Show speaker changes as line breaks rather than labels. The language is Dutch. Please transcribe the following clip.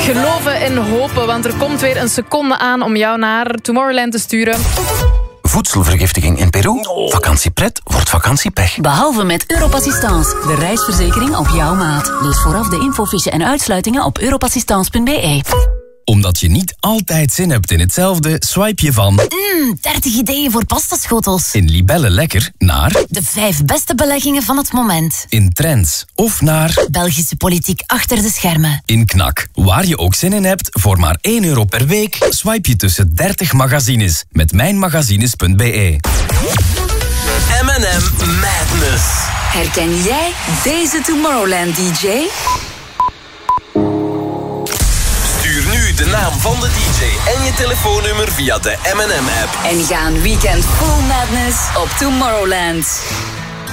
Geloven en hopen, want er komt weer een seconde aan om jou naar Tomorrowland te sturen.
Voedselvergiftiging in Peru? Vakantiepret wordt vakantiepech.
Behalve met Europassistance, de reisverzekering op jouw maat. Lees vooraf de infofiche en uitsluitingen op europassistance.be.
Omdat je niet altijd zin hebt in hetzelfde, swipe je van
30 ideeën voor pastaschotels.
in Libelle Lekker naar
De 5 beste beleggingen van het moment.
in Trends of naar
Belgische politiek achter de schermen.
in Knak. Waar je ook zin in hebt, voor maar €1 per week, swipe je tussen 30 magazines met mijnmagazines.be.
M&M Madness.
Herken jij deze Tomorrowland DJ?
Stuur nu de naam van de DJ en je telefoonnummer via de M&M-app.
En ga een weekend full madness op Tomorrowland.